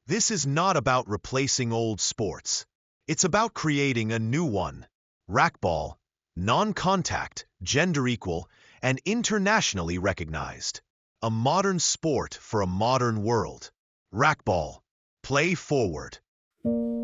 This is not about replacing old sports. It's about creating a new one. Racquetball, non-contact, gender equal, and internationally recognized. A modern sport for a modern world. Racquetball. Play forward.